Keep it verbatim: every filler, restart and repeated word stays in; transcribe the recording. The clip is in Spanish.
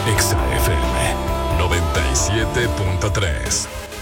Exa F M noventa y siete punto tres.